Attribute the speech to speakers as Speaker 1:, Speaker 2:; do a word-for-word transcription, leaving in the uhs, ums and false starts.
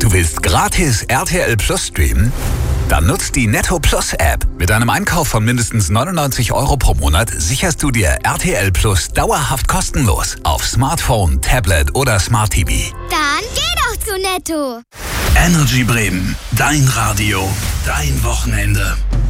Speaker 1: Du willst gratis R T L Plus streamen? Dann nutzt die Netto Plus App. Mit einem Einkauf von mindestens neunundneunzig Euro pro Monat sicherst du dir R T L Plus dauerhaft kostenlos auf Smartphone, Tablet oder Smart T V.
Speaker 2: Dann geh doch zu Netto.
Speaker 3: Energy Bremen, dein Radio, dein Wochenende.